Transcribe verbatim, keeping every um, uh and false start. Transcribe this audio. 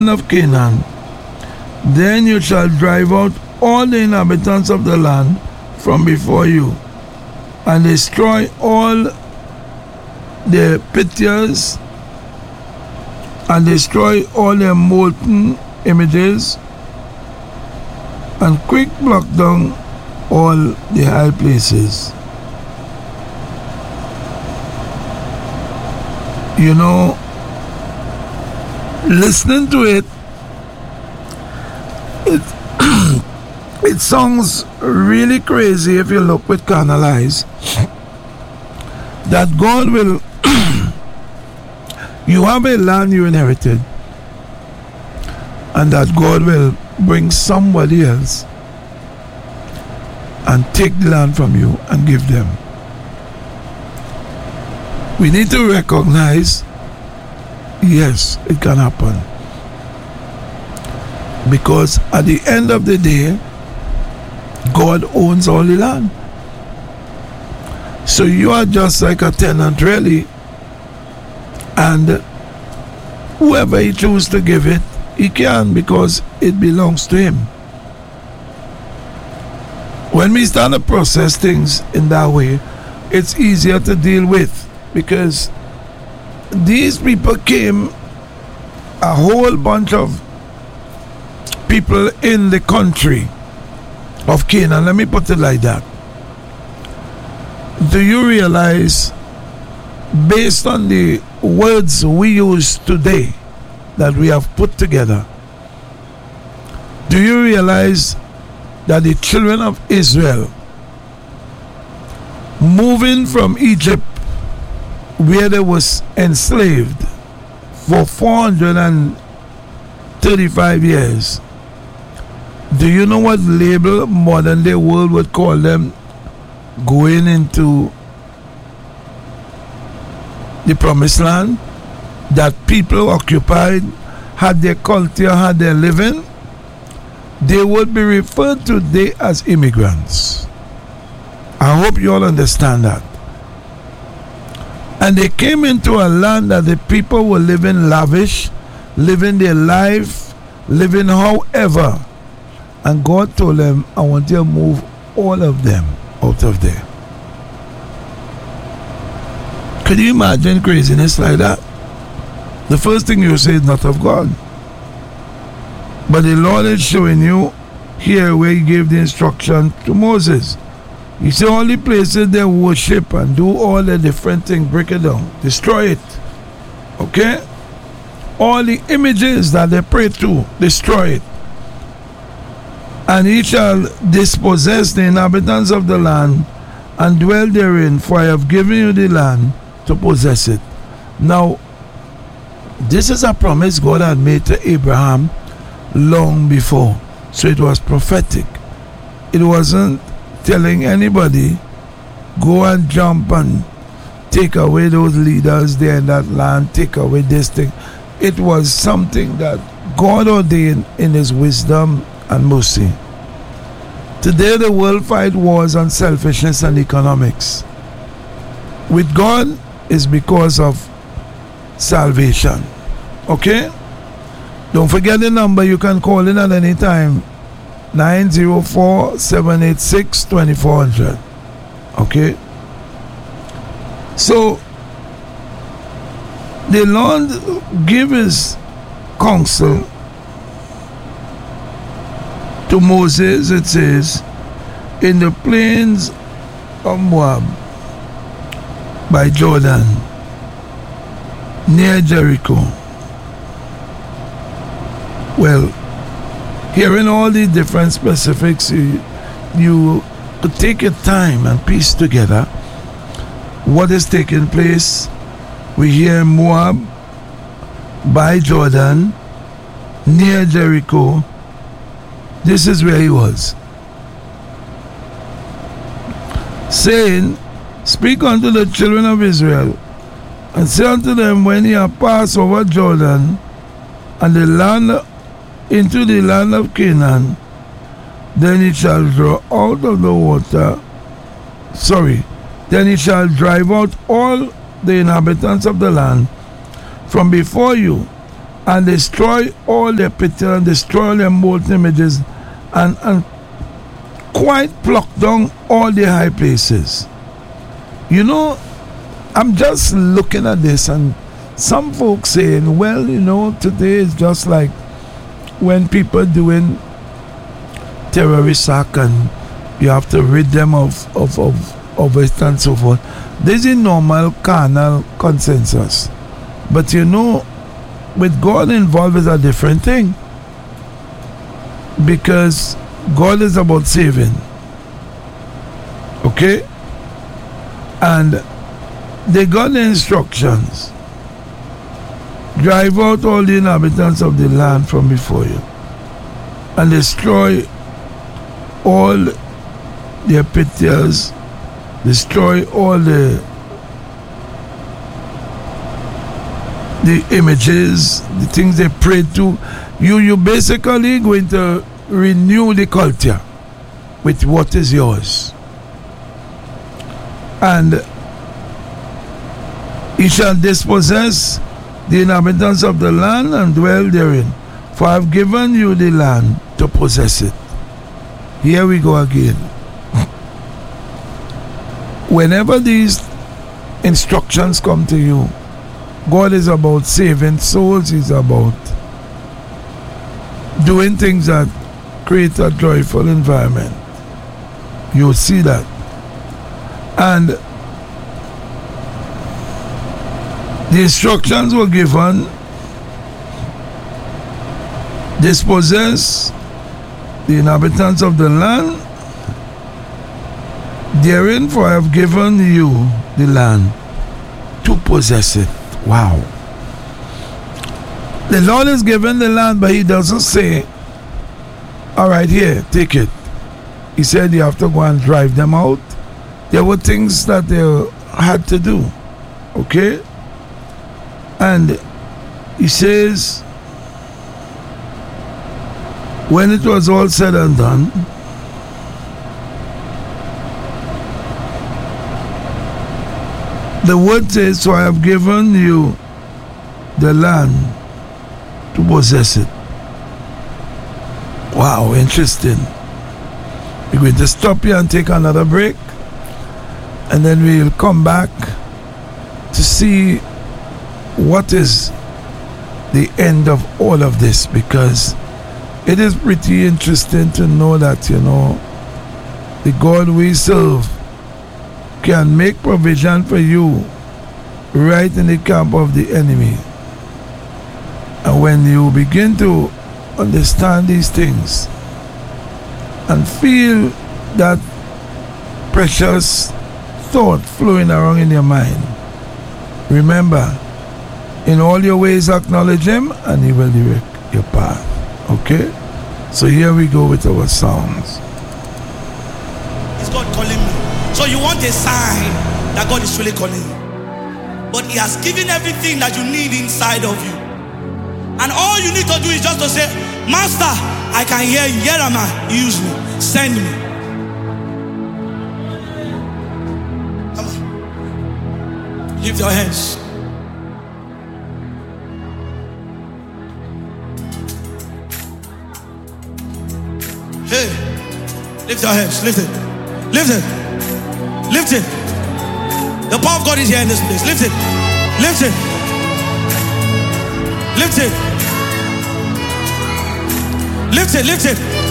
of Canaan, then you shall drive out all the inhabitants of the land from before you, and destroy all the pitiers, and destroy all their molten images, and quick block down all the high places. You know, listening to it, it it sounds really crazy if you look with carnal eyes. That God will, you have a land you inherited, and that God will bring somebody else and take the land from you and give them. We need to recognize, yes, it can happen. Because at the end of the day, God owns all the land. So you are just like a tenant, really. And whoever he chooses to give it, he can, because it belongs to him. When we start to process things in that way, it's easier to deal with, because these people came, a whole bunch of people in the country of Canaan, let me put it like that. Do you realize, based on the words we use today that we have put together, do you realize that the children of Israel moving from Egypt, where they was enslaved for four hundred thirty-five years, do you know what label modern day world would call them? Going into the promised land that people occupied, had their culture, had their living, they would be referred to today as immigrants. I hope you all understand that. And they came into a land that the people were living lavish, living their life, living however. And God told them, I want you to move all of them out of there. Could you imagine craziness like that? The first thing you say is not of God. But the Lord is showing you here where he gave the instruction to Moses. He said all the places they worship and do all the different things, break it down, destroy it. Okay? All the images that they pray to, destroy it. And he shall dispossess the inhabitants of the land and dwell therein, for I have given you the land to possess it. Now, this is a promise God had made to Abraham long before. So it was prophetic. It wasn't telling anybody, go and jump and take away those leaders there in that land, take away this thing. It was something that God ordained in his wisdom and mercy. Today the world fight wars on selfishness and economics. With God is because of salvation. Okay? Don't forget the number, you can call in at any time. nine zero four, seven eight six, two four zero zero. Okay? So the Lord gave his counsel to Moses, it says, in the plains of Moab by Jordan, near Jericho. Well, hearing all these different specifics, you, you take your time and piece together what is taking place. We hear Moab by Jordan, near Jericho. This is where he was. Saying, speak unto the children of Israel, and say unto them, when ye are passed over Jordan, and the land into the land of Canaan, then it shall draw out of the water, sorry, then it shall drive out all the inhabitants of the land from before you, and destroy all their pictures and destroy all their molten images and, and quite pluck down all the high places. You know, I'm just looking at this and some folks saying, well, you know, today is just like when people doing terrorist act and you have to rid them of, of, of, of it and so forth. This is normal carnal consensus. But you know, with God involved is a different thing. Because God is about saving. Okay? And they got the instructions. Drive out all the inhabitants of the land from before you. And destroy all their pictures. Destroy all the the images, the things they prayed to. You you basically going to renew the culture with what is yours. And he shall dispossess the inhabitants of the land and dwell therein. For I have given you the land to possess it. Here we go again. Whenever these instructions come to you, God is about saving souls. He's about doing things that create a joyful environment. You'll see that. And the instructions were given, dispossess the inhabitants of the land therein, for I have given you the land to possess it. Wow. The Lord is given the land, but he doesn't say, all right, here, take it. He said you have to go and drive them out. There were things that they had to do. Okay? And he says, when it was all said and done, the word says, so I have given you the land to possess it. Wow, interesting. We're going to stop here and take another break. And then we'll come back to see what is the end of all of this, because it is pretty interesting to know that, you know, the God we serve can make provision for you right in the camp of the enemy. And when you begin to understand these things and feel that precious thought flowing around in your mind, remember, in all your ways acknowledge him and he will direct your path. Okay? So here we go with our songs. Is God calling me? So you want a sign that God is really calling you. But he has given everything that you need inside of you. And all you need to do is just to say, Master, I can hear you. Here am I. Use me. Send me. Come on. Lift your hands. Hey. Lift your hands. Lift it. Lift it. Lift it. The power of God is here in this place. Lift it. Lift it. Lift it. Lift it. Lift it.